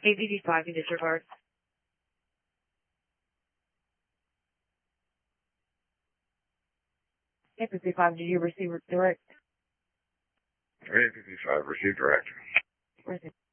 ABB5, you disregard. ABB5, did you receive direct? ABB5, receive direct. Receive.